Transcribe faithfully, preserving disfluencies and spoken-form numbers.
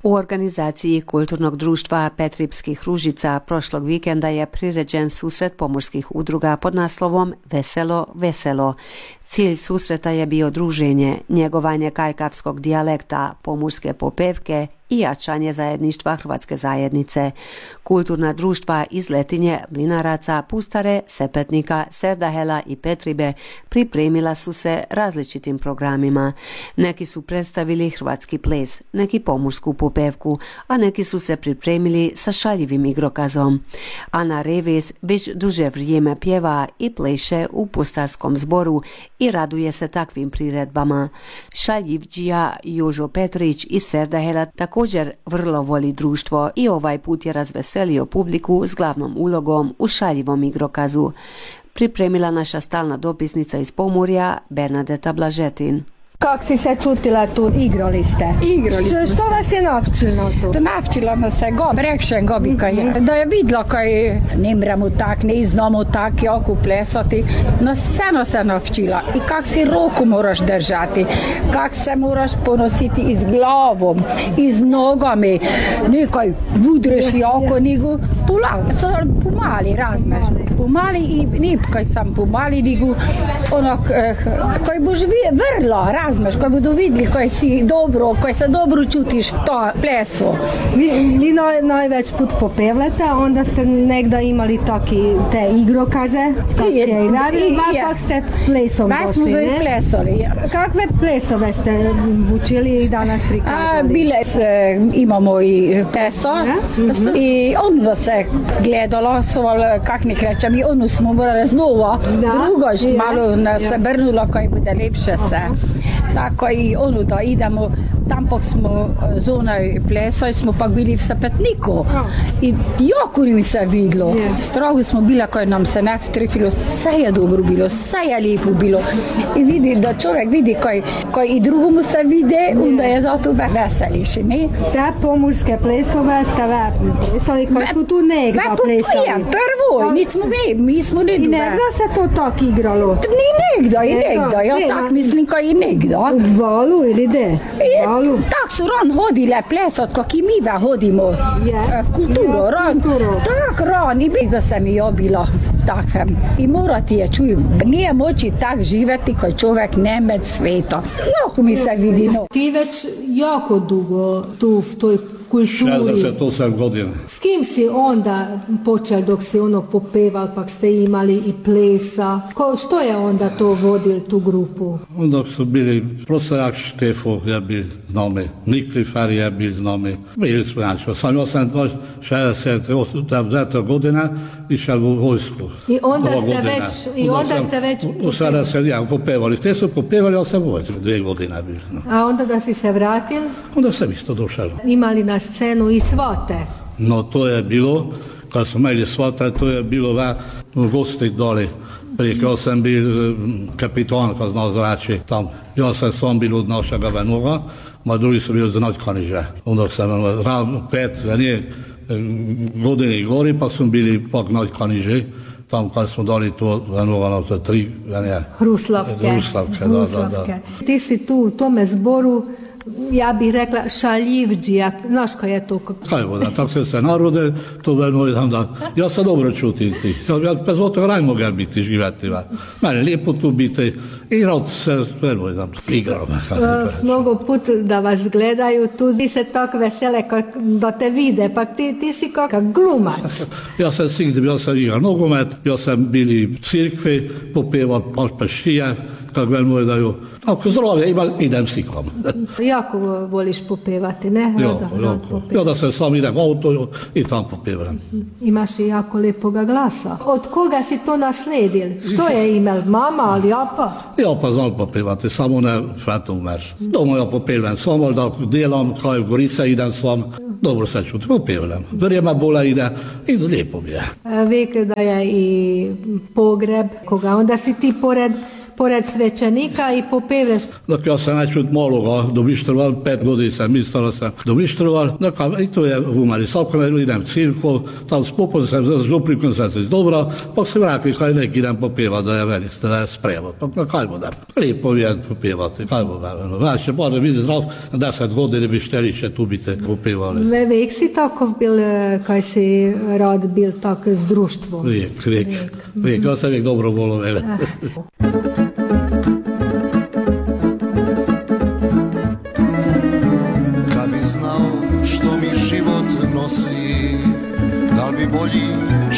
U organizaciji Kulturnog društva Petripskih Ružica prošlog vikenda je priređen susret pomorskih udruga pod naslovom Veselo, veselo. Cilj susreta je bio druženje, njegovanje kajkavskog dijalekta, pomorske popevke i jačanje zajedništva hrvatske zajednice. Kulturna društva iz Letinje, Mlinaraca, Pustare, Sepetnika, Serdahela i Petribe pripremila su se različitim programima. Neki su predstavili hrvatski ples, neki pomorsku popevku, a neki su se pripremili sa šaljivim igrokazom. Ana Reves već duže vrijeme pjeva i pleše u pustarskom zboru i raduje se takvim priredbama. Šaljivđija Jožo Petrić iz Serdahela također vrlo voli društvo i ovaj put je razveselio publiku s glavnom ulogom u šaljivom igrokazu. Pripremila naša stalna dopisnica iz Pomorja Bernadeta Blažetin. Kako si se čutila tu? Igrali ste? Igrali smo Što vas je navčilo tu? To navčilo nas se gob, rekšen gobi kaj je. Da je vidlo kaj ne mremo tak, ne znamo tak, jako plesati. No vseeno se navčila. I kak si roku moraš držati, kak se moraš ponositi iz glavom, iz nogami. Nekaj budreš jako, nego pomali, razmeš. Pomali i ne kaj sam pomali, nego onak, kaj boš vrlo, razmeš, ko bodo videli, ko si dobro, ko se dobro čutiš v to plesu. Vi, vi naj, največ put popevljate, onda ste nekda imali taki te igrokaze, kak je i radili, pa ste plesom došli, ne? Da smo zove plesali. Kakve plesove ste učili i danas prikazali? A, bile se, imamo i peso, mm-hmm. i ono se gledalo, kak nek rečem, i ono smo morali znova, drugo što malo se brnulo, koji bude lepše se. Tako i ono da idemo, tam pak smo zonaj plesali, smo pak bili v Sepetniku i jako mi se vidlo. Strahu smo bila, ko nam se ne vtrefilo, vse je dobro bilo, vse je lepo bilo. I vidi, da človek vidi, ko i drugomu se vide, onda je zato veseliši, ne? Te pomorske plesove ste ve plesali, ko su tu negda plesali? Pa prvo, nic smo ne, mi smo ne I negda se to tak igralo? Ni negda, i negda, ja tak mislim, ko i negda. U Valu ili de? Valu. Tak su ran hodile plesat, kak i mi ve hodimo v kulturo. Ran, tak ran, i bi da sam i ja bila v takvem. I morati je, čuj, nije moći tak živeti koji čovjek ne med sveta. Jako mi se vidi, no. Ti već jako dugo tu v toj kulturi. šezdeset osam godina. S kim si onda počel dok si ono popeval, pak ste imali i plesa? Ko, što je onda to vodil tu grupu? Onda su bili Prosarak Štefo, je bil z nami, Niklifar je bil z nami. Bili smo, znači, sam osam šezdeset osam godina išel u vojsku. I onda ste već, i onda ste već... U sedamdeset, ja, popevali. Te su popevali, ja sam u vojsku, dvije godine bil. No. A onda da si se vratil? Onda sam isto došao. Imali na scenu i svote? No to je bilo, kad smo imali svote, to je bilo va u gosti doli. Prije ja sam bil kapitan, ko znao zrači tam. Ja sam sam bil od našega venoga, ma drugi su bili od Nadkaniže. Onda sam ravno pet, venije, godine gori, pa su bili pak Nadkaniže. Tam kad smo dali to venoga za tri, venije. Hruslavke. Hruslavke, da, da, da. Ti si tu u tome zboru, ja bih rekla šaljivđija, znaš kaj je to? Kaj je voda, tako se se narode, to veno znam da, ja se dobro čutim ti, ja bez otoga raj mogel biti živjeti, meni lijepo tu biti, i rad se, veno znam, igrao. Mnogo put da vas gledaju, tu ti se tako vesele da te vide, pa ti, ti si kakav glumac. Ja sam sigde, ja sam igrao nogomet, ja sam bili cirkve, popeva pašpešija, kako vemo je daju, ako zdravlje ima, idem sikom. Jako voliš popevati, ne? Jako, jako. Ja da se sam idem auto i tam popevam. Imaš i jako lepoga glasa. Od koga si to nasledil? Što je imel? Mama ali apa? Ja pa znam popevati, samo ne svetom vers. Doma ja popevam, samo da delam, kaj v Gorice idem sam, dobro se čutim, popevam. Vrijeme bola ide i lijepo mi je. Vek da je i pogreb, koga onda si ti pored pored svećenika i popevali. Dok ja sam već od maloga domištroval, pet godin sam mislila sam domištroval, i to je v Marisalku, idem v cirkov, tam spopod sem z župnikom sem se izdobral, pa se vrakli, kaj neki idem popevati, da je veli, da je sprejevati. Pa na kaj bo da? Lepo je popevati, kaj bo veli. Veš, če bude biti zdrav, na deset godin bi šteli še tu bite popevali. Vek si tako bil, kaj si rad bil tak z društvom? Vek, vek, vek, ja sam vek dobro bolo vele. Kad bi znao što mi život nosi, da li bi bolji